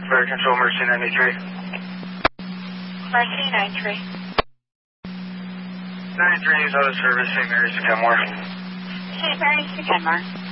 Fire Control, Mercy 93. Mercy 93. 93 is out of service, St. Mary's to Kenmore. St. Mary's to Kenmore.